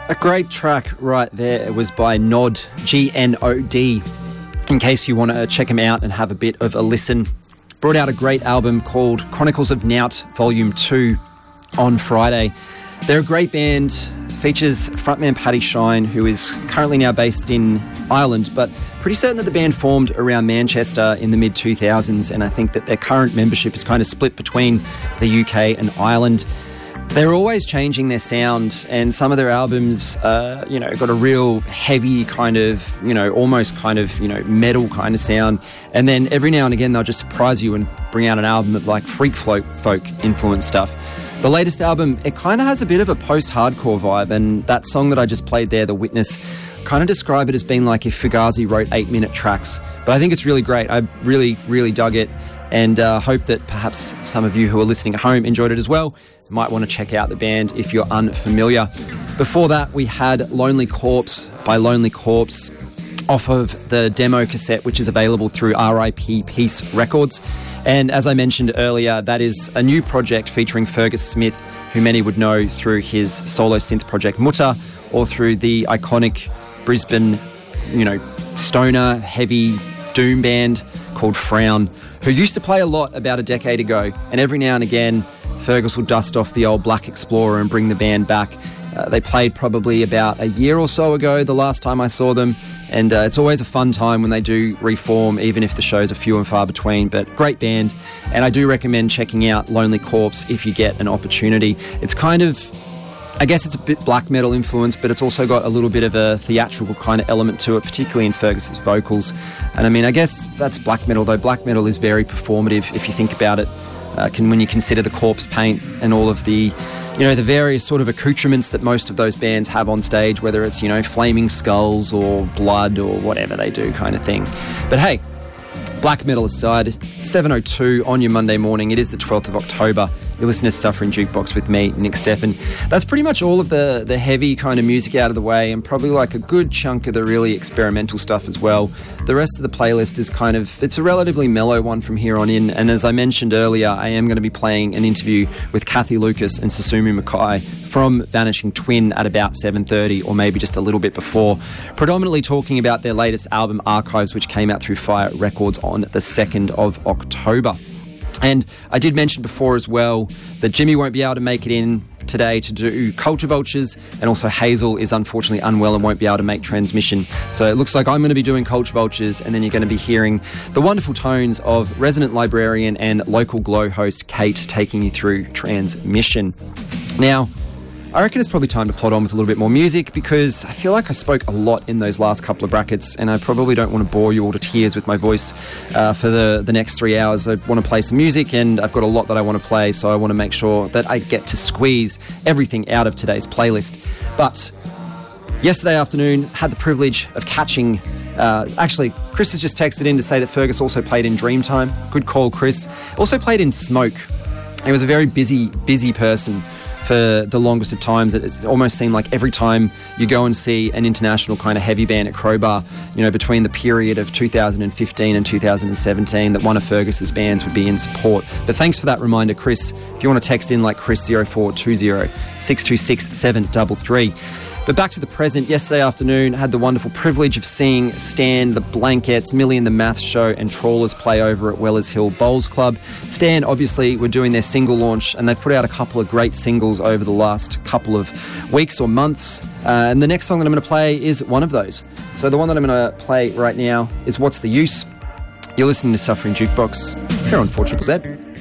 A great track right there. It was by Nod, G-N-O-D. In case you want to check him out and have a bit of a listen. Brought out a great album called Chronicles of Nout Volume 2 on Friday. They're a great band, features frontman Paddy Shine, who is currently now based in Ireland, but pretty certain that the band formed around Manchester in the mid-2000s, and I think that their current membership is kind of split between the UK and Ireland. They're always changing their sound, and some of their albums, got a real heavy kind of, almost kind of, metal kind of sound. And then every now and again, they'll just surprise you and bring out an album of like freak folk influenced stuff. The latest album, it kind of has a bit of a post-hardcore vibe, and that song that I just played there, The Witness, kind of describe it as being like if Fugazi wrote 8-minute tracks. But I think it's really great. I really, really dug it, and hope that perhaps some of you who are listening at home enjoyed it as well. Might want to check out the band if you're unfamiliar. Before that, we had Lonely Corpse by Lonely Corpse off of the demo cassette, which is available through RIP Peace Records. And as I mentioned earlier, that is a new project featuring Fergus Smith, who many would know through his solo synth project Mutta, or through the iconic Brisbane, stoner, heavy doom band called Frown, who used to play a lot about a decade ago. And every now and again, Fergus will dust off the old Black Explorer and bring the band back. They played probably about a year or so ago, the last time I saw them, and it's always a fun time when they do reform, even if the shows are few and far between. But great band, and I do recommend checking out Lonely Corpse if you get an opportunity. It's kind of, I guess it's a bit black metal influence, but it's also got a little bit of a theatrical kind of element to it, particularly in Fergus's vocals. And I mean, I guess that's black metal, though black metal is very performative if you think about it. When you consider the corpse paint and all of the, the various sort of accoutrements that most of those bands have on stage, whether it's, flaming skulls or blood or whatever they do kind of thing. But hey, black metal aside, 7:02 on your Monday morning. It is the 12th of October. You're listening to Suffering Jukebox with me, Nick Steffen. That's pretty much all of the heavy kind of music out of the way, and probably like a good chunk of the really experimental stuff as well. The rest of the playlist is it's a relatively mellow one from here on in, and as I mentioned earlier, I am going to be playing an interview with Kathy Lucas and Susumu Mackay from Vanishing Twin at about 7:30, or maybe just a little bit before, predominantly talking about their latest album, Archives, which came out through Fire Records on the 2nd of October. And I did mention before as well that Jimmy won't be able to make it in today to do Culture Vultures, and also Hazel is unfortunately unwell and won't be able to make transmission. So it looks like I'm going to be doing Culture Vultures, and then you're going to be hearing the wonderful tones of resident librarian and local Glow host Kate taking you through transmission. Now, I reckon it's probably time to plod on with a little bit more music, because I feel like I spoke a lot in those last couple of brackets, and I probably don't want to bore you all to tears with my voice for the next 3 hours. I want to play some music, and I've got a lot that I want to play, so I want to make sure that I get to squeeze everything out of today's playlist. But yesterday afternoon, had the privilege of catching... actually, Chris has just texted in to say that Fergus also played in Dreamtime. Good call, Chris. Also played in Smoke. He was a very busy person for the longest of times. It almost seemed like every time you go and see an international kind of heavy band at Crowbar, between the period of 2015 and 2017, that one of Fergus's bands would be in support. But thanks for that reminder, Chris. If you want to text in like Chris, 0420 626 733. But back to the present. Yesterday afternoon, had the wonderful privilege of seeing Stan, the Blankettes, Millie and the Math Show and Trawlers play over at Wellers Hill Bowls Club. Stan, obviously, were doing their single launch, and they've put out a couple of great singles over the last couple of weeks or months. And the next song that I'm going to play is one of those. So the one that I'm going to play right now is What's the Use? You're listening to Suffering Jukebox here on 4ZZZ.